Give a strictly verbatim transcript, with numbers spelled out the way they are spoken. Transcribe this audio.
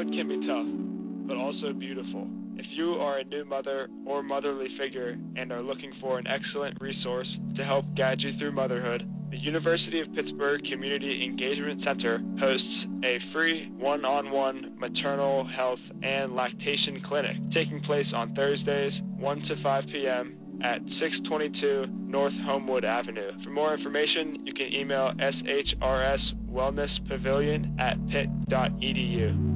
Motherhood can be tough, but also beautiful. If you are a new mother or motherly figure and are looking for an excellent resource to help guide you through motherhood, the University of Pittsburgh Community Engagement Center hosts a free one-on-one maternal health and lactation clinic taking place on Thursdays, one to five p.m. at six twenty-two North Homewood Avenue. For more information, you can email s h r s wellness pavilion at pitt dot e d u.